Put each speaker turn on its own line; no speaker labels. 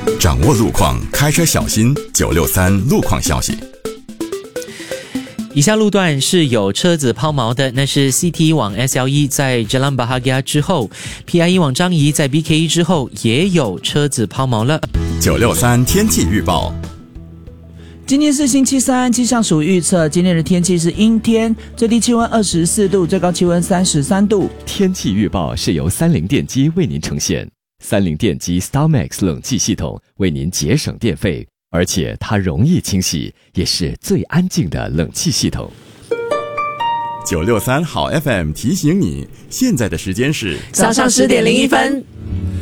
掌握路况，开车小心。963路况消息。
以下路段是有车子抛锚的，那是 CT 往 SL1 在 Jalan Bahagia 之后， PIE 往樟宜在 BKE 之后也有车子抛锚了。
963天气预报。
今天是星期三，气象署预测今天的天气是阴天，最低气温24度，最高气温33度。
天气预报是由三菱电机为您呈现，三菱电机 StarMax 冷气系统为您节省电费，而且它容易清洗，也是最安静的冷气系统。
963好 FM 提醒你，现在的时间是
早上10点01分。